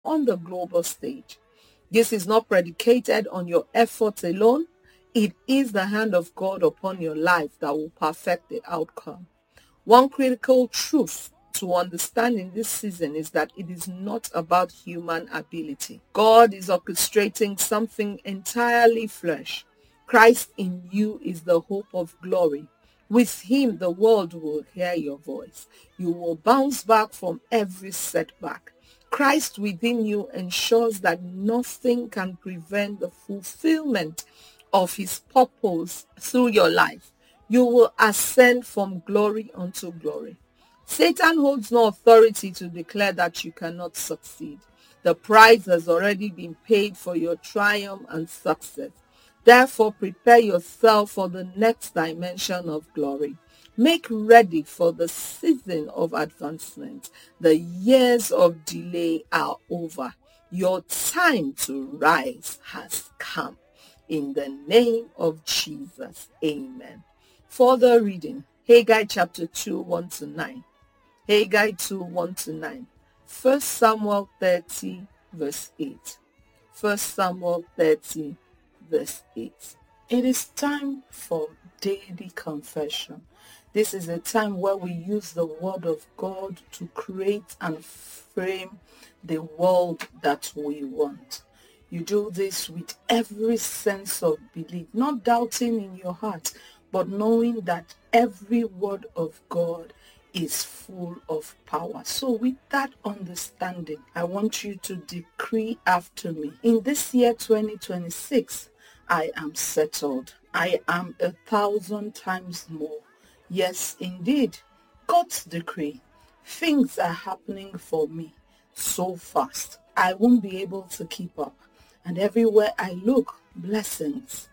on the global stage. This is not predicated on your efforts alone. It is the hand of God upon your life that will perfect the outcome. One critical truth to understand in this season is that it is not about human ability. God is orchestrating something entirely fresh. Christ in you is the hope of glory. With him, the world will hear your voice. You will bounce back from every setback. Christ within you ensures that nothing can prevent the fulfillment of his purpose through your life. You will ascend from glory unto glory. Satan holds no authority to declare that you cannot succeed. The price has already been paid for your triumph and success. Therefore, prepare yourself for the next dimension of glory. Make ready for the season of advancement. The years of delay are over. Your time to rise has come. In the name of Jesus, amen. Further reading, Haggai chapter 2, 1-9. Haggai 2, 1-9. 1 Samuel 30, verse 8. 1 Samuel 30, verse 8. It is time for daily confession. This is a time where we use the word of God to create and frame the world that we want. You do this with every sense of belief, not doubting in your heart, but knowing that every word of God is full of power. So with that understanding, I want you to decree after me. In this year 2026, I am settled. I am 1,000 times more. Yes, indeed. God's decree. Things are happening for me so fast. I won't be able to keep up. And everywhere I look, blessings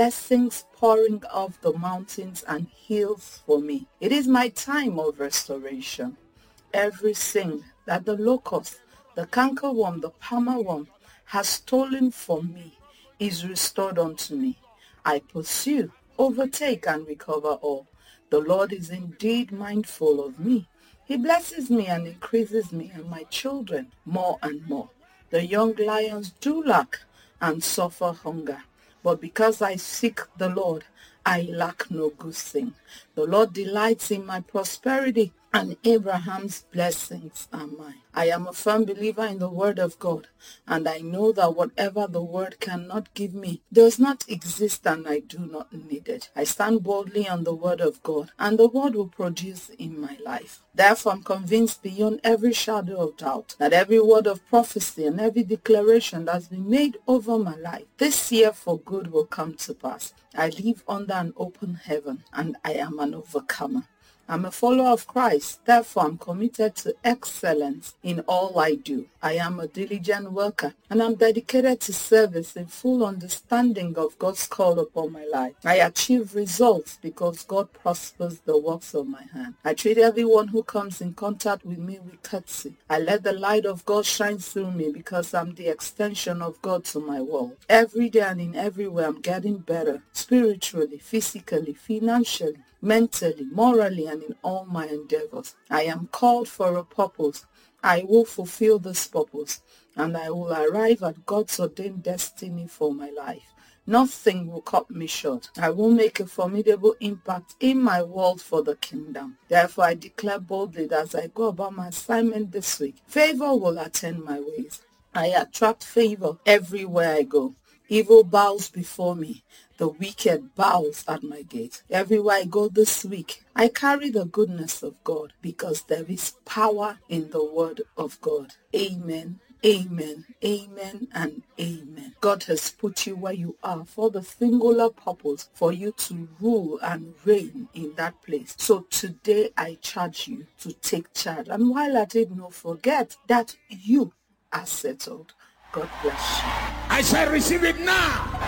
pouring off the mountains and hills for me. It is my time of restoration. Everything that the locust, the cankerworm, the palmerworm has stolen from me is restored unto me. I pursue, overtake, and recover all. The Lord is indeed mindful of me. He blesses me and increases me and my children more and more. The young lions do lack and suffer hunger, but because I seek the Lord, I lack no good thing. The Lord delights in my prosperity, and Abraham's blessings are mine. I am a firm believer in the word of God, and I know that whatever the word cannot give me does not exist, and I do not need it. I stand boldly on the word of God, and the word will produce in my life. Therefore, I'm convinced beyond every shadow of doubt that every word of prophecy and every declaration that's been made over my life this year for good will come to pass. I live under an open heaven, and I am an overcomer. I'm a follower of Christ, therefore I'm committed to excellence in all I do. I am a diligent worker, and I'm dedicated to service in full understanding of God's call upon my life. I achieve results because God prospers the works of my hand. I treat everyone who comes in contact with me with courtesy. I let the light of God shine through me because I'm the extension of God to my world. Every day and in every way I'm getting better, spiritually, physically, financially, mentally, morally, and in all my endeavors. I am called for a purpose. I will fulfill this purpose, and I will arrive at God's ordained destiny for my life. Nothing will cut me short. I will make a formidable impact in my world for the kingdom. Therefore, I declare boldly that as I go about my assignment this week, favor will attend my ways. I attract favor everywhere I go. Evil bows before me. The wicked bows at my gate. Everywhere I go this week, I carry the goodness of God because there is power in the word of God. Amen. Amen, amen, and amen. God has put you where you are for the singular purpose for you to rule and reign in that place. So today I charge you to take charge. And while at it, don't forget that you are settled. God bless you. I shall receive it now.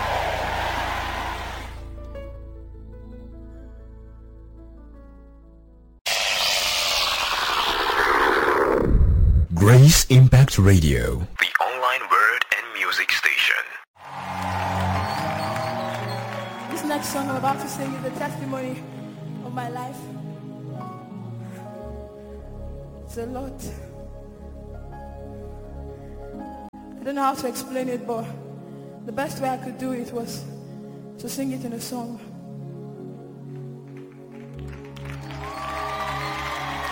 Grace Impact Radio, the online word and music station. This next song I'm about to sing is the testimony of my life. It's a lot. don't know how to explain it, but the best way I could do it was to sing it in a song.